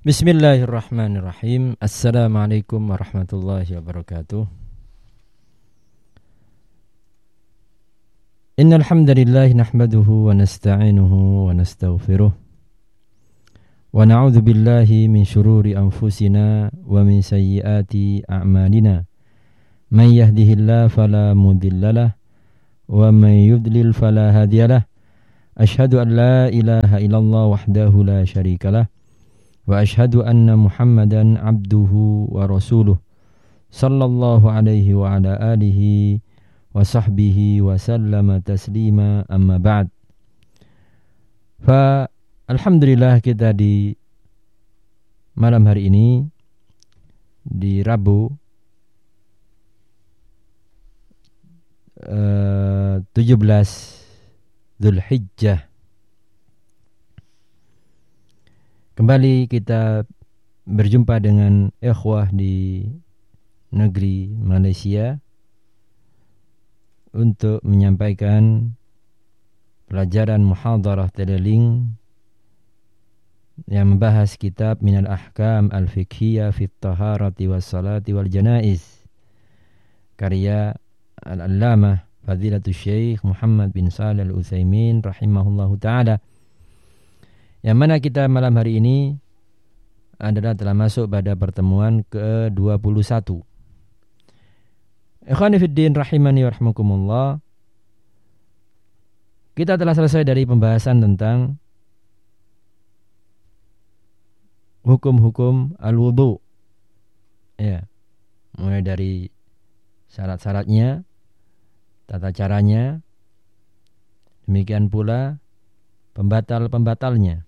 Bismillahirrahmanirrahim. Assalamualaikum warahmatullahi wabarakatuh. Innal hamdalillah nahmaduhu wa nasta'inuhu wa nastaghfiruh. Wa na'udzu billahi min shururi anfusina wa min sayyiati a'malina. Man yahdihillahu fala mudhillalah wa man yudlil fala hadiyalah. Asyhadu an la ilaha illallah wahdahu la syarikalah. Wa ashhadu anna Muhammadan abduhu wa rasuluh sallallahu alaihi wa ala alihi wa sahbihi wa sallama taslima amma ba'd. Fa alhamdulillah kita di malam hari ini di Rabu 17 Dzulhijjah kembali kita berjumpa dengan ikhwah di negeri Malaysia untuk menyampaikan pelajaran muhadharah teleling yang membahas kitab Minal Ahkam Al-Fiqhiyah Fit Taharati Was Salati Wal Janaiz karya Al-Allamah Fadilatul Syekh Muhammad bin Shalih Al-Utsaimin rahimahullahu ta'ala, yang mana kita malam hari ini adalah telah masuk pada pertemuan ke-21. Ikhwani fiddin rahimani wa rahmakumullah. Kita telah selesai dari pembahasan tentang hukum-hukum al-wudu. Ya, mulai dari syarat-syaratnya, tata caranya, demikian pula pembatal-pembatalnya.